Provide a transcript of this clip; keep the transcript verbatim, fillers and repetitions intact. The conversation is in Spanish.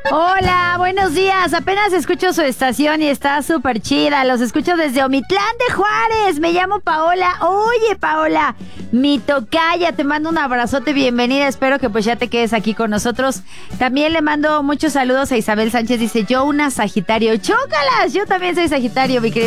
Hola, buenos días. Apenas escucho su estación y está súper chida. Los escucho desde Omitlán de Juárez. Me llamo Paola. Oye, Paola, mi tocaya, te mando un abrazote, bienvenida. Espero que pues ya te quedes aquí con nosotros. También le mando muchos saludos a Isabel Sánchez. Dice, yo una Sagitario. ¡Chócalas! Yo también soy Sagitario, mi querido